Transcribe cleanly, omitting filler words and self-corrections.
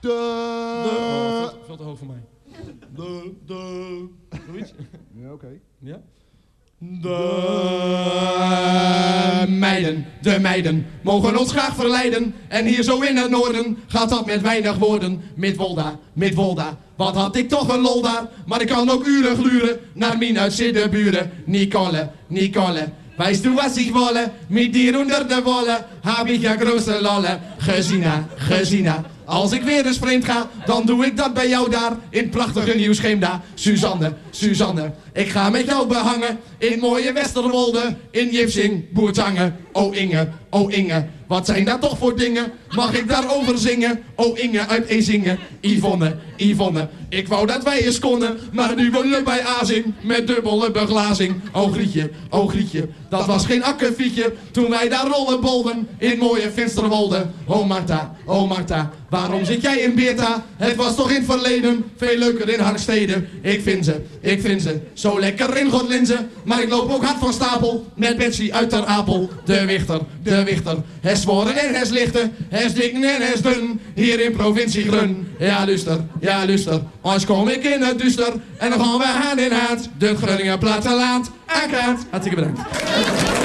Veel te hoog voor mij. Zoiets? Ja, oké. Ja? De meiden mogen ons graag verleiden. En hier zo in het noorden gaat dat met weinig woorden. Met Wolda, wat had ik toch een lol daar. Maar ik kan ook uren gluren naar mijn uitzittenburen. Nicole, weißt du was ich wolle? Mit dir onder de wolle heb ik ja große lolle. Gezina, als ik weer eens vreemd ga, dan doe ik dat bij jou daar in het prachtige Nieuw-Scheemda. Suzanne, ik ga met jou behangen in mooie Westerwolde, in Jipsing, Boertangen. Oh Inge, wat zijn dat toch voor dingen? Mag ik daarover zingen? Oh Inge uit Ezingen. Yvonne, ik wou dat wij eens konden, maar nu wonen we bij Azing met dubbele beglazing. Oh Grietje, dat was geen akkefietje toen wij daar rollenbolden in mooie Finsterwolde. Oh Marta, waarom zit jij in Beerta? Het was toch in het verleden veel leuker in Harkstede. Ik vind ze zo lekker in Godlinze, maar ik loop ook hard van stapel met Betsy uit Ter Apel. De Wichter, hes zworen en hes lichten, hes dikken en hes dun, hier in provincie Grun. Ja luister, als kom ik in het duister en dan gaan we hand in hand de Groningen platteland aankaart. Hartstikke bedankt.